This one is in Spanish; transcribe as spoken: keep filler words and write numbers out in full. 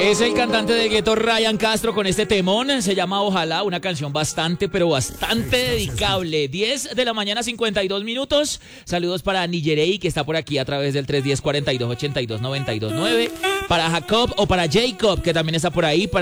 Es el cantante de Gueto, Ryan Castro, con este temón. Se llama Ojalá, una canción bastante, pero bastante dedicable. diez de la mañana, cincuenta y dos minutos. Saludos para Nigerey, que está por aquí a través del tres uno cero, cuatro dos, ocho dos, nueve dos nueve. Para Jacob o para Jacob, que también está por ahí. Para